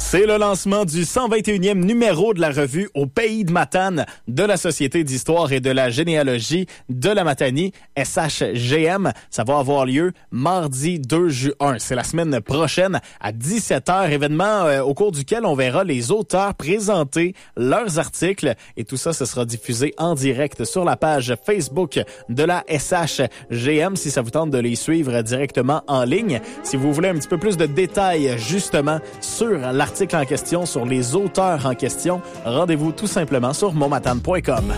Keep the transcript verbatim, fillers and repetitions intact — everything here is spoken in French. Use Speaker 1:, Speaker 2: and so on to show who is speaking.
Speaker 1: C'est le lancement du cent vingt et unième numéro de la revue Au pays de Matane de la Société d'histoire et de la généalogie de la Matanie, S H G M. Ça va avoir lieu mardi deux juin. C'est la semaine prochaine à dix-sept heures. Événement euh, au cours duquel on verra les auteurs présenter leurs articles. Et tout ça, ce sera diffusé en direct sur la page Facebook de la S H G M si ça vous tente de les suivre directement en ligne. Si vous voulez un petit peu plus de détails justement sur l'article en question, sur les auteurs en question, rendez-vous tout simplement sur montmatane point com.